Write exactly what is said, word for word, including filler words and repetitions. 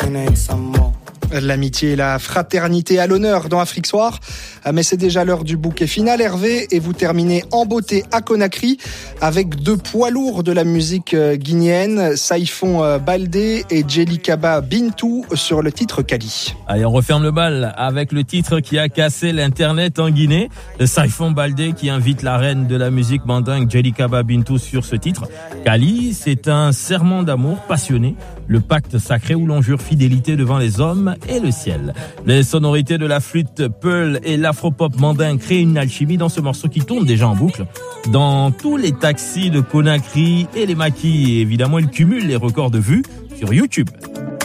need some more. L'amitié et la fraternité à l'honneur dans Afrique Soir. Mais c'est déjà l'heure du bouquet final, Hervé, et vous terminez en beauté à Conakry avec deux poids lourds de la musique guinéenne, Saïfon Baldé et Djelikaba Bintou sur le titre Kali. Allez, on referme le bal avec le titre qui a cassé l'internet en Guinée. Saïfon Baldé qui invite la reine de la musique mandingue Djelikaba Bintou sur ce titre. Kali, c'est un serment d'amour passionné, le pacte sacré où l'on jure fidélité devant les hommes et le ciel. Les sonorités de la flûte Peul et l'afropop mandingue créent une alchimie dans ce morceau qui tourne déjà en boucle dans tous les taxis de Conakry et les maquis. Et évidemment, il cumule les records de vues sur YouTube.